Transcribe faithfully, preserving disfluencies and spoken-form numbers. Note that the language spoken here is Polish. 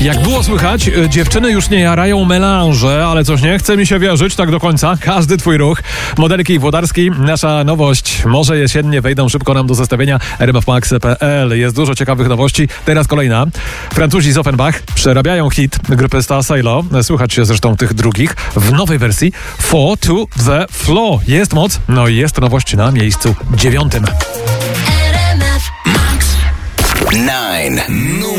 Jak było słychać, dziewczyny już nie jarają melanże, ale coś nie chce mi się wierzyć tak do końca. Każdy twój ruch. Modelki Włodarski, nasza nowość. Może jesiennie wejdą szybko nam do zestawienia r m f max kropka p l. Jest dużo ciekawych nowości. Teraz kolejna. Francuzi z Offenbach przerabiają hit grupy Sta Salo. Słychać się zresztą tych drugich w nowej wersji Four to the Floor. Jest moc, no i jest nowość na miejscu dziewiątym. Nine.